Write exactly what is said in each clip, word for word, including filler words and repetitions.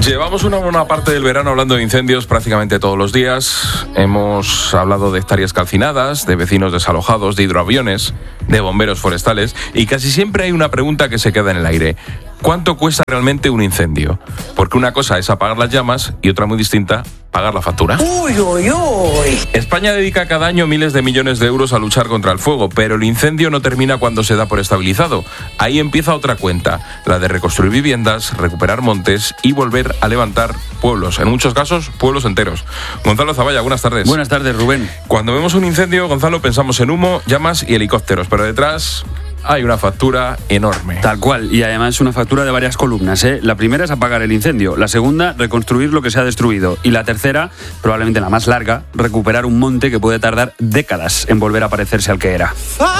Llevamos una buena parte del verano hablando de incendios prácticamente todos los días. Hemos hablado de hectáreas calcinadas, de vecinos desalojados, de hidroaviones, de bomberos forestales, y casi siempre hay una pregunta que se queda en el aire. ¿Cuánto cuesta realmente un incendio? Porque una cosa es apagar las llamas y otra muy distinta, pagar la factura. Uy, uy, uy. España dedica cada año miles de millones de euros a luchar contra el fuego, pero el incendio no termina cuando se da por estabilizado. Ahí empieza otra cuenta, la de reconstruir viviendas, recuperar montes y volver a levantar pueblos, en muchos casos pueblos enteros. Gonzalo Zavalla, buenas tardes. Buenas tardes, Rubén. Cuando vemos un incendio, Gonzalo, pensamos en humo, llamas y helicópteros, pero detrás hay una factura enorme. Tal cual, y además una factura de varias columnas, ¿eh? La primera es apagar el incendio, la segunda, reconstruir lo que se ha destruido, y la tercera, probablemente la más larga, recuperar un monte que puede tardar décadas en volver a parecerse al que era.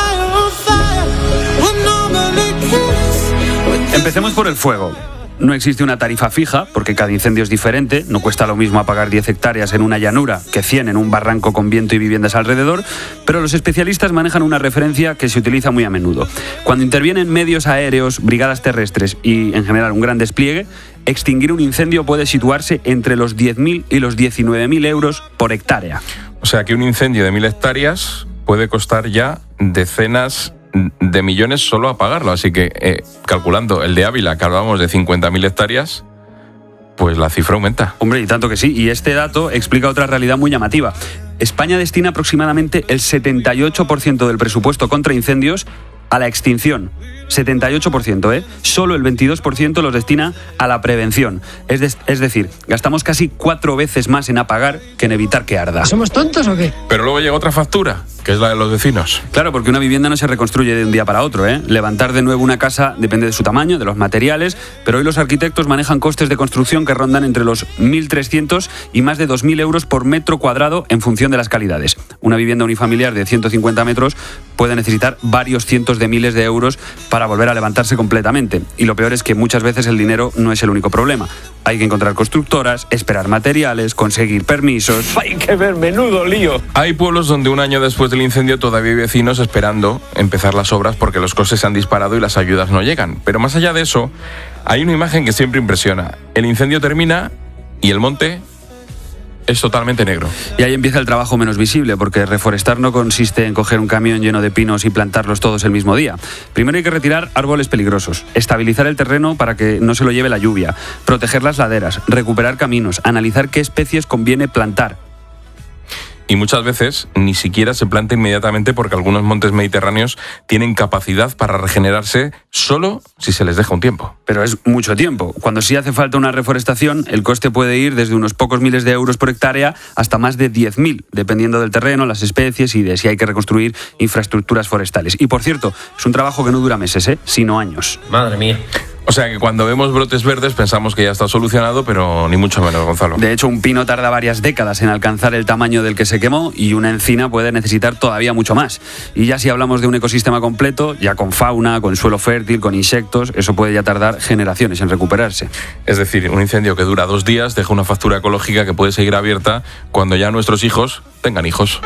Empecemos por el fuego. No existe una tarifa fija, porque cada incendio es diferente. No cuesta lo mismo apagar diez hectáreas en una llanura que cien en un barranco con viento y viviendas alrededor, pero los especialistas manejan una referencia que se utiliza muy a menudo. Cuando intervienen medios aéreos, brigadas terrestres y, en general, un gran despliegue, extinguir un incendio puede situarse entre los diez mil y los diecinueve mil euros por hectárea. O sea que un incendio de mil hectáreas puede costar ya decenas de millones solo apagarlo, así que eh, calculando el de Ávila, que hablábamos de cincuenta mil hectáreas, pues la cifra aumenta. Hombre, y tanto que sí, y este dato explica otra realidad muy llamativa. España destina aproximadamente el setenta y ocho por ciento del presupuesto contra incendios a la extinción. setenta y ocho por ciento, ¿eh? Solo el veintidós por ciento los destina a la prevención. Es, de, es decir, gastamos casi cuatro veces más en apagar que en evitar que arda. ¿Somos tontos o qué? Pero luego llega otra factura, que es la de los vecinos. Claro, porque una vivienda no se reconstruye de un día para otro, ¿eh? Levantar de nuevo una casa depende de su tamaño, de los materiales, pero hoy los arquitectos manejan costes de construcción que rondan entre los mil trescientos y más de dos mil euros por metro cuadrado en función de las calidades. Una vivienda unifamiliar de ciento cincuenta metros puede necesitar varios cientos de miles de euros para volver a levantarse completamente. Y lo peor es que muchas veces el dinero no es el único problema. Hay que encontrar constructoras, esperar materiales, conseguir permisos. Hay que ver, menudo lío. Hay pueblos donde un año después del incendio todavía hay vecinos esperando empezar las obras porque los costes se han disparado y las ayudas no llegan. Pero más allá de eso, hay una imagen que siempre impresiona. El incendio termina y el monte es totalmente negro. Y ahí empieza el trabajo menos visible, porque reforestar no consiste en coger un camión lleno de pinos y plantarlos todos el mismo día. Primero hay que retirar árboles peligrosos, estabilizar el terreno para que no se lo lleve la lluvia, proteger las laderas, recuperar caminos, analizar qué especies conviene plantar. Y muchas veces ni siquiera se planta inmediatamente porque algunos montes mediterráneos tienen capacidad para regenerarse solo si se les deja un tiempo. Pero es mucho tiempo. Cuando sí hace falta una reforestación, el coste puede ir desde unos pocos miles de euros por hectárea hasta más de diez mil, dependiendo del terreno, las especies y de si hay que reconstruir infraestructuras forestales. Y por cierto, es un trabajo que no dura meses, ¿eh? sino años. Madre mía. O sea que cuando vemos brotes verdes pensamos que ya está solucionado, pero ni mucho menos, Gonzalo. De hecho, un pino tarda varias décadas en alcanzar el tamaño del que se quemó y una encina puede necesitar todavía mucho más. Y ya si hablamos de un ecosistema completo, ya con fauna, con suelo fértil, con insectos, eso puede ya tardar generaciones en recuperarse. Es decir, un incendio que dura dos días deja una factura ecológica que puede seguir abierta cuando ya nuestros hijos tengan hijos.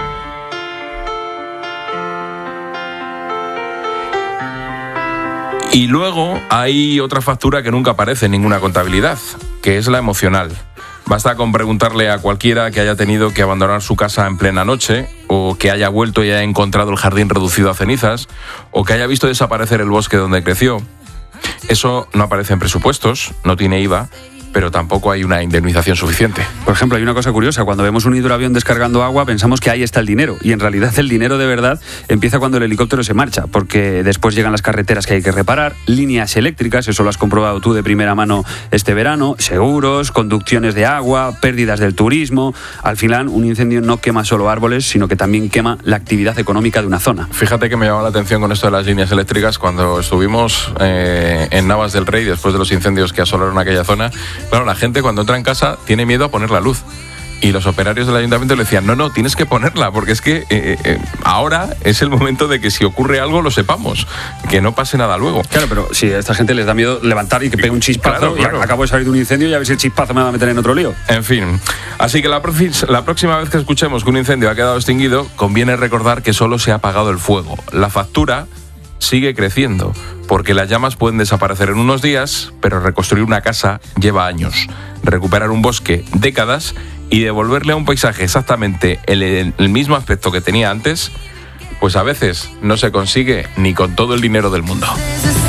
Y luego hay otra factura que nunca aparece en ninguna contabilidad, que es la emocional. Basta con preguntarle a cualquiera que haya tenido que abandonar su casa en plena noche, o que haya vuelto y haya encontrado el jardín reducido a cenizas, o que haya visto desaparecer el bosque donde creció. Eso no aparece en presupuestos, no tiene I V A, pero tampoco hay una indemnización suficiente. Por ejemplo, hay una cosa curiosa. Cuando vemos un hidroavión descargando agua, pensamos que ahí está el dinero. Y en realidad el dinero de verdad empieza cuando el helicóptero se marcha, porque después llegan las carreteras que hay que reparar, líneas eléctricas, eso lo has comprobado tú de primera mano este verano, seguros, conducciones de agua, pérdidas del turismo. Al final, un incendio no quema solo árboles, sino que también quema la actividad económica de una zona. Fíjate que me llamó la atención con esto de las líneas eléctricas cuando estuvimos eh, en Navas del Rey, después de los incendios que asolaron aquella zona. Claro, la gente cuando entra en casa tiene miedo a poner la luz. Y los operarios del ayuntamiento le decían, no, no, tienes que ponerla, porque es que eh, eh, ahora es el momento de que si ocurre algo lo sepamos, que no pase nada luego. Claro, pero si a esta gente les da miedo levantar y que pegue un chispazo, claro, claro. Y acabo de salir de un incendio y a ver si el chispazo me va a meter en otro lío. En fin, así que la, la próxima vez que escuchemos que un incendio ha quedado extinguido, conviene recordar que solo se ha apagado el fuego. La factura sigue creciendo, porque las llamas pueden desaparecer en unos días, pero reconstruir una casa lleva años. Recuperar un bosque, décadas, y devolverle a un paisaje exactamente el, el mismo aspecto que tenía antes, pues a veces no se consigue ni con todo el dinero del mundo.